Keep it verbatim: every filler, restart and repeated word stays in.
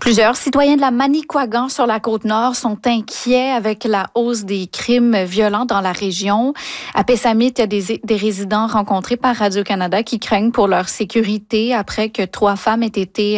Plusieurs citoyens de la Manicouagan sur la Côte-Nord sont inquiets avec la hausse des crimes violents dans la région. À Pessamit, il y a des, des résidents rencontrés par Radio-Canada qui craignent pour leur sécurité après que trois femmes aient été